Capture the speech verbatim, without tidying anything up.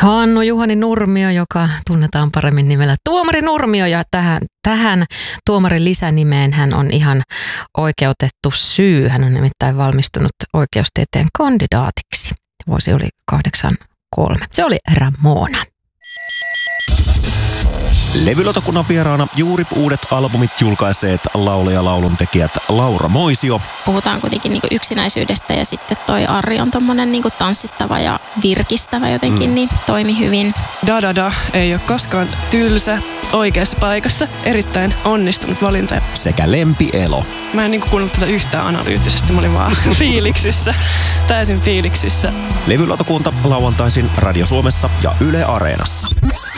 Hannu Juhani Nurmio, joka tunnetaan paremmin nimellä Tuomari Nurmio, ja tähän, tähän tuomarin lisänimeen hän on ihan oikeutettu syy. Hän on nimittäin valmistunut oikeustieteen kandidaatiksi. Vuosi oli kahdeksankymmentäkolme. Se oli Ramona. Levylautakunnan vieraana juuri uudet albumit julkaiseet laulaja lauluntekijät Laura Moisio. Puhutaan kuitenkin niinku yksinäisyydestä ja sitten toi Arri on tommonen niinku tanssittava ja virkistävä jotenkin, mm. niin toimi hyvin. Da Da Da ei ole koskaan tylsä, oikeassa paikassa, erittäin onnistunut valinta. Sekä Lempi Elo. Mä en niinku kuunnellut tätä yhtään analyyttisesti, mä olin vaan fiiliksissä, täysin fiiliksissä. Levylautakunta lauantaisin Radio Suomessa ja Yle Areenassa.